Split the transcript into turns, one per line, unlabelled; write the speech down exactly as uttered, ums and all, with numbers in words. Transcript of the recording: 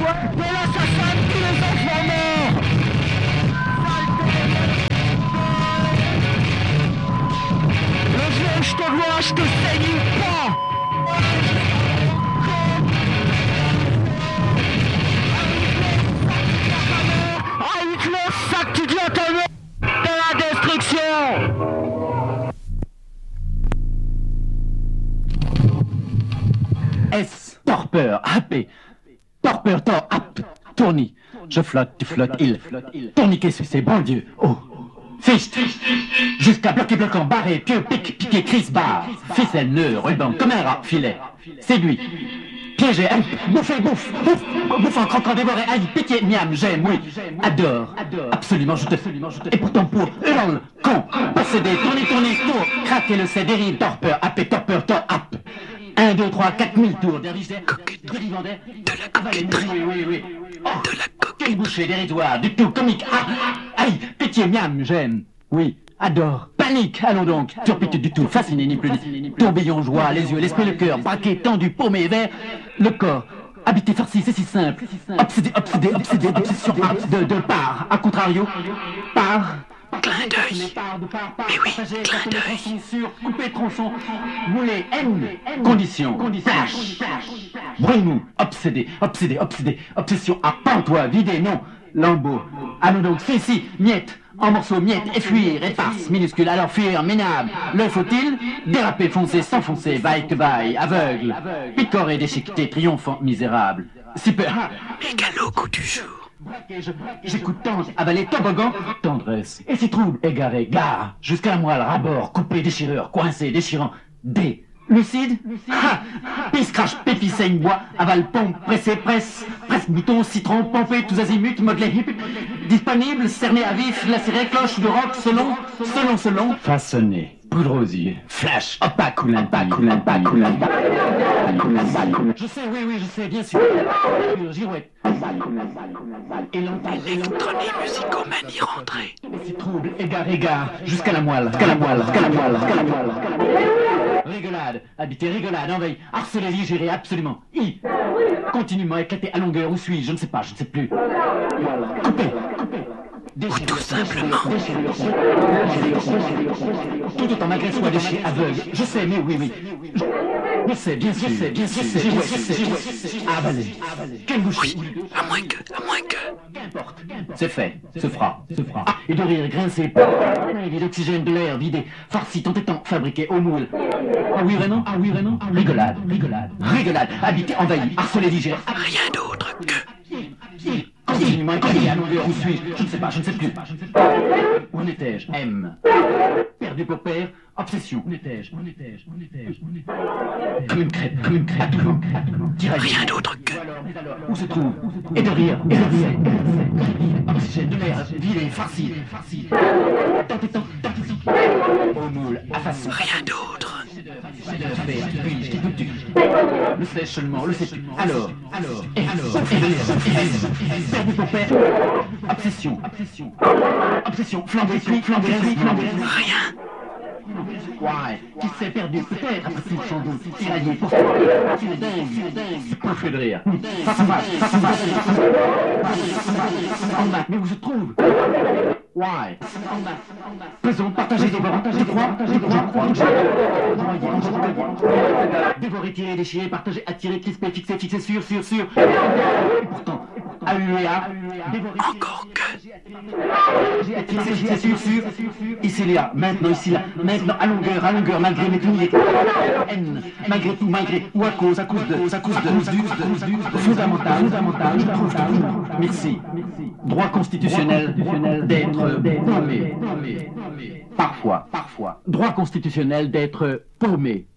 De l'assassin de tous les enfants morts. Le vieux, je te vois, je te saigne pas. Avec le sac, tu dis à ta mère de la destruction.
S, torpeur, A P, torpeur, tor, ap, tourni. Je flotte, tu flottes, il. Tourniquet, sucé, bon Dieu, oh. Fichte, jusqu'à bloquer, bloquant, barré, pieu, pique, piqué, crise, barre. Ficelle, nœud, ruban, comme un rat, filet. Séduit, piégé, aïe, bouffé, bouffe, bouffe, bouffant, croquant, dévoré, aïe, pitié, miam, j'aime, oui. Adore, absolument, je te, et pourtant pour, hurle, con, possédé, tourner, tourner, tour, craquer le C, dérive, torpeur, A P, torpeur, tor, ap. Un, deux, trois, quatre mille tours, derviche d'air,
Coquetterie. De la coquetterie.
Oui, oui, oui. Oh,
De la
quel
coquetterie.
boucher dérisoire, du tout comique. Ah, aïe, pitié, miam, j'aime. Oui, adore. Panique, allons donc. Turpitude du tout, fasciné, ni plus ni. Tourbillon, joie, les yeux, l'esprit, le cœur, braqué, tendu, paumé, vert, le corps. Habité, farci, c'est si simple. Obsédé, obsédé, obsédé, obsession, de, de part, à contrario, par.
Clin d'œil. Mais oui, clin d'œil.
Sur, coupé, tronçon, moulé, M, condition, tâche, bruit mou, obsédé, obsédé, obsédé, obsession, à pantois, vidé, non, lambeau, allons donc, si, si, miette, en morceaux, miette, effuir, éparse, minuscule, alors fuir, minable, le faut-il, déraper, foncer, s'enfoncer, vaille que vaille, aveugle, picoré, déchiqueté, triomphant, misérable, si peu, ah,
Mégalo coup du jour.
j'écoute tendre, avaler, toboggan, tendresse, et si trouble, égaré, gare, jusqu'à la moelle, rabord, coupé, déchireur, coincé, déchirant, dé, lucide, ha, pisse, crache, pépi, saigne, bois, avale, pompe, pressé, presse, presse, bouton, citron, pompé, tous azimuts, modelé, hip, disponible, cerné à vif, lacéré, cloche de roc, selon, selon, selon, façonné, poudre aux yeux, flash, opaque ou limpide, opaque ou limpide, je sais, oui, oui, je sais, bien sûr, girouette, et longtemps, et longtemps,
Électronique musicomanie rentrée.
et si trouble, égard, égard, jusqu'à la moelle, jusqu'à la moelle, jusqu'à la moelle, jusqu'à la moelle, jusqu'à la moelle. Rigolade, habiter, rigolade, envahir, harceler, digérer, absolument. I. Continuellement éclater à longueur, où suis-je, je ne sais pas, je ne sais plus. Couper, couper.
Ou tout simplement.
Tout autant malgré soi déchiré, aveugle. Je sais, mais oui, oui. Je, je sais, bien sûr, je sais, bien sûr, je sais, je sais, je sais. Avaler. Quel boucher.
À moins que, à moins que.
Qu'importe, c'est fait, se fera, se fera. Ah, et de rire, grincer, et d'oxygène, de l'air, vidé, farci, tant étant, fabriqué au moule. Ah oui, vraiment, ah oui, vraiment, rigolade, rigolade, rigolade, habité, envahi, harcelé, digéré,
Rien d'autre que.
continuellement éclaté à longueur, où suis-je, je ne sais pas, je ne sais plus. Où en étais-je? M. Perdu pour père, obsession, où étais-je, où étais-je, où étais-je, où étais-je. Comme une crêpe, comme une crêpe, à tout vent, tiraillé.
Rien d'autre que.
Où se trouve? Et de rire, et de rire. Oxygène, de l'air, vidé, farci, farci. Tant et tant, tant et tant. Au moule, à façon.
Rien d'autre.
C'est de faire, puis, qui peux-tu? Le sais seulement, le sais-tu? Alors, alors, et alors, et de l'air, perdu pour père. Obsession, obsession. Obsession, flambé, flambé, flambé.
Rien.
Ouais, qui s'est perdu peut-être après tout sans doute, tiraillé pour tu es dingue, tu es dingue, pas fait de rire. Face à face, face à face, face à face, en bas, mais où se trouve? Ouais, faisons partager des bords, je crois, je crois, dévorer, tirer, déchirer, partager, attirer, crisper, fixer, fixer, sur, sur, sur. Et pourtant, A U et A, dévorer,
Encore que.
j'ai attiré, fixé, sur, sur, ici, là, maintenant, ici, là, maintenant, à longueur, à longueur, malgré mes tourniers, N, malgré tout, malgré, ou à cause, à cause de, à cause de, du, du, du, fondamental, fondamental, je trouve, je trouve, merci, droit constitutionnel d'être paumé, parfois, parfois, droit constitutionnel d'être paumé.